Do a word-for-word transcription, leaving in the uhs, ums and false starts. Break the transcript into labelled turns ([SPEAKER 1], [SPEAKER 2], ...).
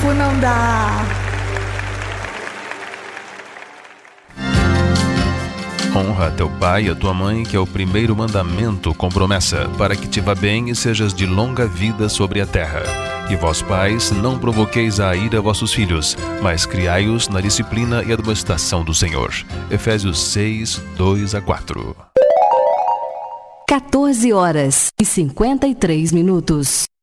[SPEAKER 1] tempo não dá.
[SPEAKER 2] Honra teu pai e a tua mãe, que é o primeiro mandamento com promessa, para que te vá bem e sejas de longa vida sobre a terra. E vós, pais, não provoqueis a ira vossos filhos, mas criai-os na disciplina e admoestação do Senhor. Efésios seis, dois a quatro.
[SPEAKER 3] quatorze horas e cinquenta e três minutos.